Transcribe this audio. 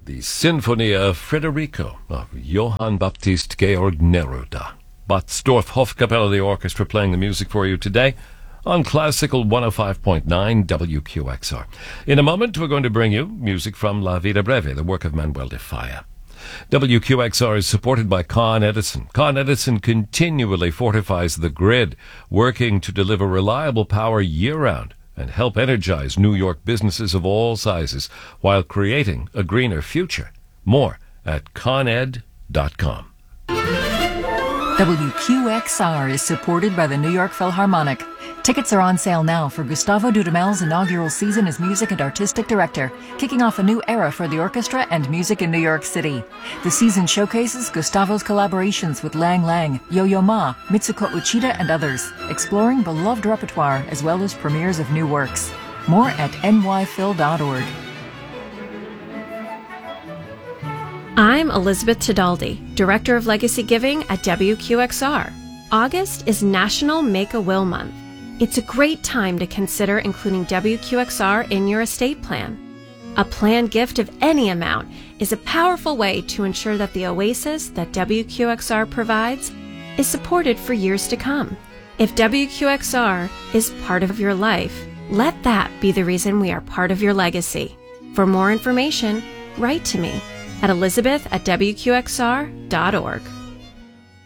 the Sinfonia Frederico of Johann Baptist Georg Neruda. Botzdorf Hofkapelle Orchestra playing the music for you today on Classical 105.9 WQXR. In a moment, we're going to bring you music from La Vida Breve, the work of Manuel de Falla. WQXR is supported by Con Edison. Con Edison continually fortifies the grid, working to deliver reliable power year-round and help energize New York businesses of all sizes while creating a greener future. More at coned.com. WQXR is supported by the New York Philharmonic. Tickets are on sale now for Gustavo Dudamel's inaugural season as music and artistic director, kicking off a new era for the orchestra and music in New York City. The season showcases Gustavo's collaborations with Lang Lang, Yo-Yo Ma, Mitsuko Uchida, and others, exploring beloved repertoire as well as premieres of new works. More at nyphil.org. I'm Elizabeth Tedaldi, Director of Legacy Giving at WQXR. August is National Make-A-Will Month. It's a great time to consider including WQXR in your estate plan. A planned gift of any amount is a powerful way to ensure that the oasis that WQXR provides is supported for years to come. If WQXR is part of your life, let that be the reason we are part of your legacy. For more information, write to me at elizabeth@wqxr.org.